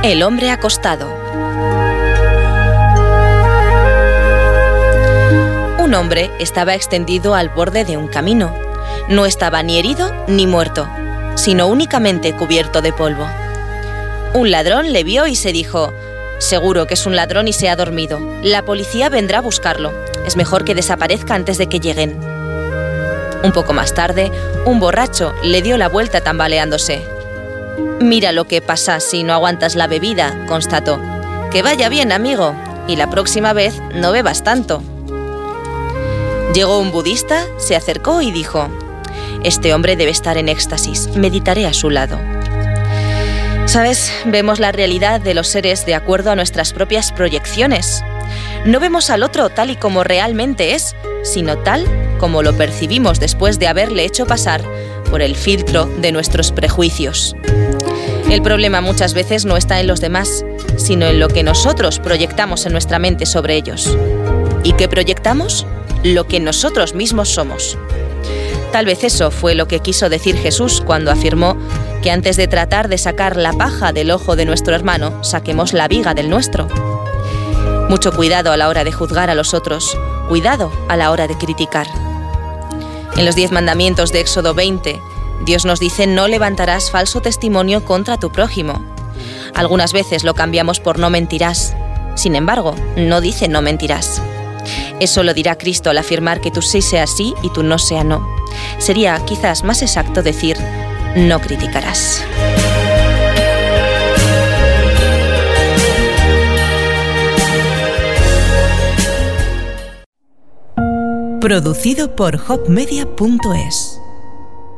El hombre acostado. Un hombre estaba extendido al borde de un camino. No estaba ni herido ni muerto, sino únicamente cubierto de polvo. Un ladrón le vio y se dijo: «Seguro que es un ladrón y se ha dormido. La policía vendrá a buscarlo. Es mejor que desaparezca antes de que lleguen». Un poco más tarde, un borracho le dio la vuelta tambaleándose. «Mira lo que pasa si no aguantas la bebida», constató. «Que vaya bien, amigo, y la próxima vez no bebas tanto». Llegó un budista, se acercó y dijo: «Este hombre debe estar en éxtasis, meditaré a su lado». ¿Sabes? Vemos la realidad de los seres de acuerdo a nuestras propias proyecciones. No vemos al otro tal y como realmente es, sino tal como lo percibimos después de haberle hecho pasar por el filtro de nuestros prejuicios. El problema muchas veces no está en los demás, sino en lo que nosotros proyectamos en nuestra mente sobre ellos. ¿Y qué proyectamos? Lo que nosotros mismos somos. Tal vez eso fue lo que quiso decir Jesús cuando afirmó que antes de tratar de sacar la paja del ojo de nuestro hermano, saquemos la viga del nuestro. Mucho cuidado a la hora de juzgar a los otros, cuidado a la hora de criticar. En los 10 mandamientos de Éxodo 20, Dios nos dice: no levantarás falso testimonio contra tu prójimo. Algunas veces lo cambiamos por no mentirás. Sin embargo, no dice no mentirás. Eso lo dirá Cristo al afirmar que tu sí sea sí y tu no sea no. Sería quizás más exacto decir: no criticarás. Producido por hopmedia.es.